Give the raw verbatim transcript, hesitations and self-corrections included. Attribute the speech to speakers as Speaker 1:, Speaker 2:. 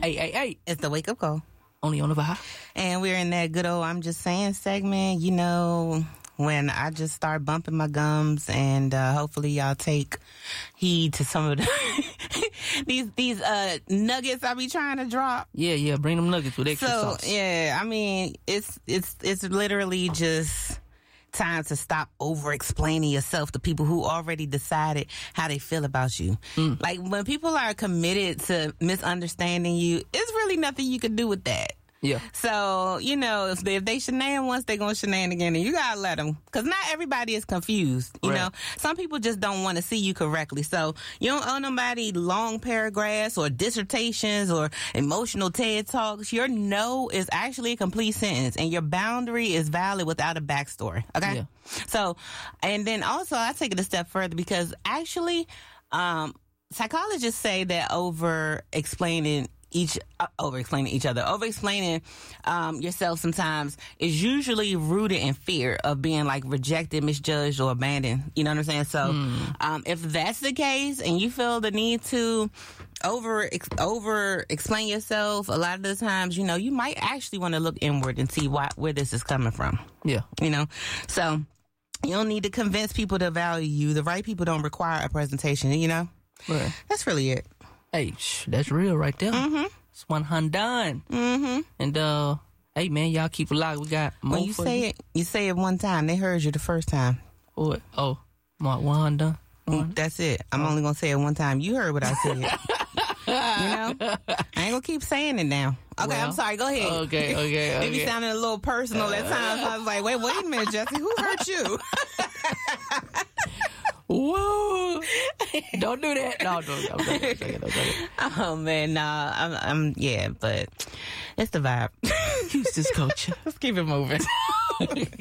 Speaker 1: Hey, hey, hey.
Speaker 2: It's the wake up call.
Speaker 1: Only on the vibe.
Speaker 2: And we're in that good old I'm just saying segment, you know, when I just start bumping my gums, and uh, hopefully y'all take heed to some of the these these uh, nuggets I be trying to drop.
Speaker 1: Yeah, yeah, bring them nuggets with extra
Speaker 2: so,
Speaker 1: sauce.
Speaker 2: Yeah, I mean, it's it's it's literally just time to stop over explaining yourself to people who already decided how they feel about you. Mm. Like, when people are committed to misunderstanding you, it's really nothing you can do with that.
Speaker 1: Yeah.
Speaker 2: So, you know, if they, if they shenan once, they're going to shenan again, and you got to let them. Because not everybody is confused, you right. know. Some people just don't want to see you correctly. So, you don't owe nobody long paragraphs or dissertations or emotional TED Talks. Your no is actually a complete sentence, and your boundary is valid without a backstory, okay?
Speaker 1: Yeah.
Speaker 2: So, and then also, I take it a step further, because actually, um, psychologists say that over-explaining each uh, over explaining each other over explaining um yourself sometimes is usually rooted in fear of being like rejected, misjudged, or abandoned. You know what I'm saying? So mm. um if that's the case and you feel the need to over ex- over explain yourself, a lot of the times, you know, you might actually want to look inward and see why where this is coming from.
Speaker 1: Yeah.
Speaker 2: You know, so you don't need to convince people to value you. The right people don't require a presentation, you know?
Speaker 1: Right.
Speaker 2: That's really it.
Speaker 1: Hey, shh, that's real right there.
Speaker 2: Mm-hmm.
Speaker 1: It's one hundred done.
Speaker 2: Mm-hmm.
Speaker 1: And, uh, hey, man, y'all keep it locked. We got more
Speaker 2: When you
Speaker 1: for
Speaker 2: say
Speaker 1: you.
Speaker 2: it, you say it one time. They heard you the first time.
Speaker 1: What? Oh, my one hundred done.
Speaker 2: Mm, that's it. I'm oh. only going to say it one time. You heard what I said. You know? I ain't going to keep saying it now. Okay, well, I'm sorry. Go ahead.
Speaker 1: Okay, okay, okay.
Speaker 2: It be sounding a little personal at times. I was like, wait, wait a minute, Jesse. Who hurt you?
Speaker 1: Whoa! Don't do that. No, don't, don't, don't, don't, don't, don't.
Speaker 2: Oh man, nah, I'm, I'm, yeah, but it's the vibe.
Speaker 1: Use this culture.
Speaker 2: Let's keep it moving.